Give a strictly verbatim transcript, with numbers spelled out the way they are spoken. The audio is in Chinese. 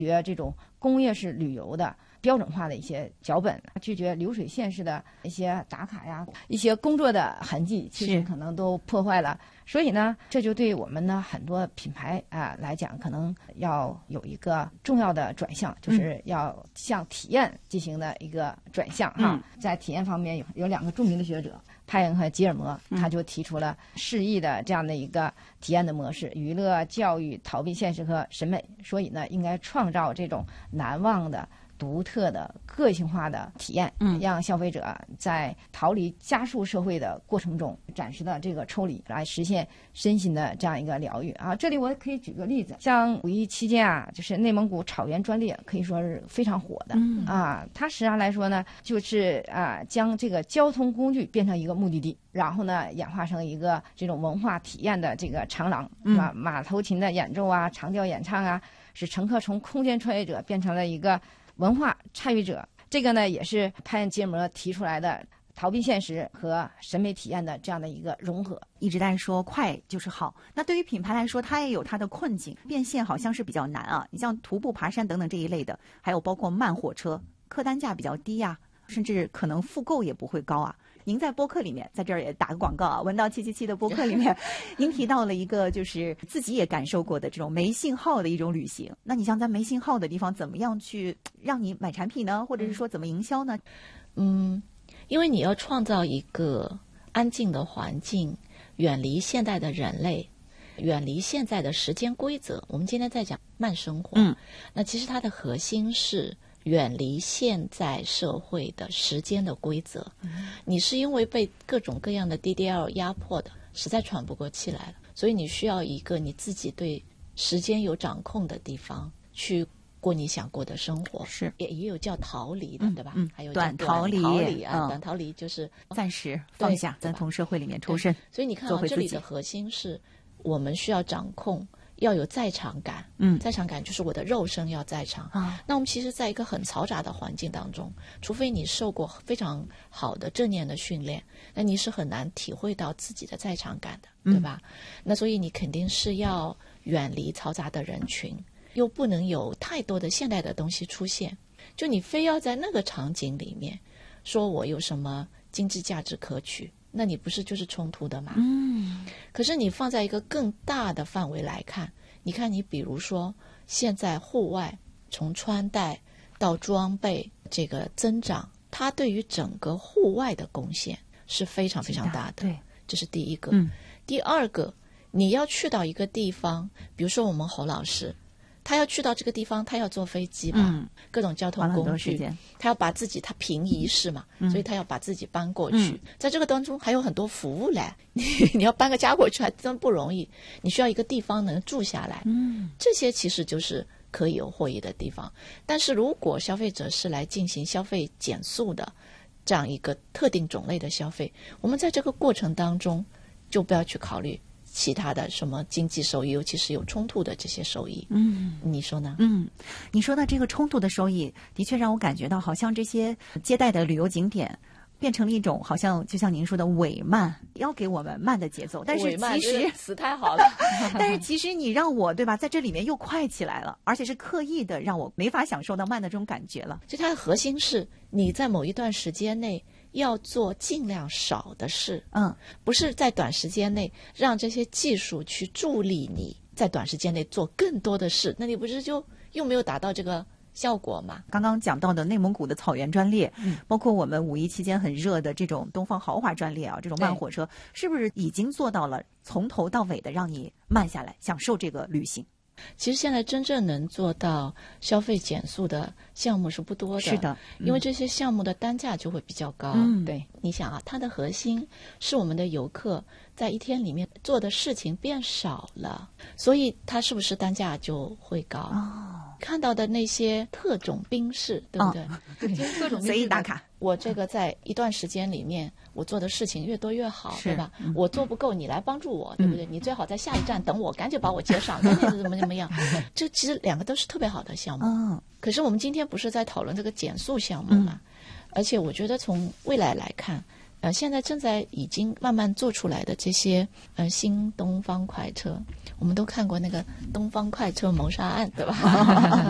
决这种工业式旅游的标准化的一些脚本，拒绝流水线式的一些打卡呀，一些工作的痕迹，其实可能都破坏了。所以呢，这就对我们呢很多品牌啊、呃、来讲，可能要有一个重要的转向，就是要向体验进行的一个转向哈。嗯、在体验方面有有两个著名的学者。派恩和吉尔摩，他就提出了适宜的这样的一个体验的模式：娱乐、教育、逃避现实和审美。所以呢，应该创造这种难忘的、独特的、个性化的体验，嗯，让消费者在逃离加速社会的过程中，暂时的这个抽离，来实现身心的这样一个疗愈啊。这里我可以举个例子，像五一期间啊，就是内蒙古草原专列可以说是非常火的，嗯啊，它实际上来说呢，就是啊，将这个交通工具变成一个目的地，然后呢，演化成一个这种文化体验的这个长廊，是吧？马头琴的演奏啊，长调演唱啊，使乘客从空间穿越者变成了一个文化参与者。这个呢，也是派恩吉尔摩提出来的逃避现实和审美体验的这样的一个融合。 一直在说快就是好，那对于品牌来说，它也有它的困境，变现好像是比较难啊。你像徒步爬山等等这一类的，还有包括慢火车，客单价比较低呀、啊，甚至可能复购也不会高啊。您在播客里面，在这儿也打个广告啊，文道七七七的播客里面，您提到了一个就是自己也感受过的这种没信号的一种旅行。那你像在没信号的地方，怎么样去让你买产品呢？或者是说怎么营销呢？ 嗯，因为你要创造一个安静的环境，远离现代的人类，远离现在的时间规则。我们今天在讲慢生活，嗯，那其实它的核心是远离现在社会的时间的规则、嗯、你是因为被各种各样的 D D L 压迫的实在喘不过气来了，所以你需要一个你自己对时间有掌控的地方去过你想过的生活， 是也, 也有叫逃离的、嗯、对吧、嗯、还有短逃离短逃离啊、 嗯、 短逃离就是暂时放下，再从社会里面抽身。 所以你看啊，这里的核心是我们需要掌控，要有在场感， 嗯， 在场感就是我的肉身要在场啊。那我们其实在一个很嘈杂的环境当中，除非你受过非常好的正念的训练，那你是很难体会到自己的在场感的，对吧、嗯、那所以你肯定是要远离嘈杂的人群，又不能有太多的现代的东西出现，就你非要在那个场景里面说我有什么经济价值可取，那你不是就是冲突的吗？ 嗯， 可是你放在一个更大的范围来看，你看你比如说现在户外从穿戴到装备这个增长，它对于整个户外的贡献是非常非常大的， 对， 这是第一个、 嗯、 第二个，你要去到一个地方，比如说我们侯老师他要去到这个地方，他要坐飞机吧、嗯、各种交通工具，他要把自己他平移式嘛、嗯、所以他要把自己搬过去、嗯、在这个当中还有很多服务嘞，你你要搬个家过去还真不容易，你需要一个地方能住下来， 嗯， 这些其实就是可以有获益的地方。但是如果消费者是来进行消费减速的这样一个特定种类的消费，我们在这个过程当中就不要去考虑其他的什么经济收益，尤其是有冲突的这些收益。 嗯， 你说呢？ 嗯，你说的这个冲突的收益，的确让我感觉到，好像这些接待的旅游景点变成了一种，好像就像您说的伪慢，要给我们慢的节奏。但是其实词太好了， 但是其实你让我对吧，在这里面又快起来了，而且是刻意的让我没法享受到慢的这种感觉了。 所以它的核心是你在某一段时间内要做尽量少的事， 嗯， 不是在短时间内让这些技术去助力你在短时间内做更多的事，那你不是就又没有达到这个效果嘛？ 刚刚讲到的内蒙古的草原专列，嗯，包括我们五一期间很热的这种东方豪华专列啊，这种慢火车，是不是已经做到了从头到尾的让你慢下来，享受这个旅行？ 其实现在真正能做到消费减速的项目是不多的， 是的、 嗯、因为这些项目的单价就会比较高、 嗯、 对，你想啊，它的核心是我们的游客在一天里面做的事情变少了，所以它是不是单价就会高、 哦、 看到的那些特种兵式，对不对、哦、 对，各种随意打卡， 我这个在一段时间里面我做的事情越多越好，对吧、嗯、我做不够你来帮助我、嗯、对不对？你最好在下一站等我，赶紧把我接上，赶紧怎么怎么样这其实两个都是特别好的项目、 哦、 可是我们今天不是在讨论这个减速项目嘛、嗯、而且我觉得从未来来看，呃，现在正在已经慢慢做出来的这些呃新东方快车，我们都看过那个东方快车谋杀案，对吧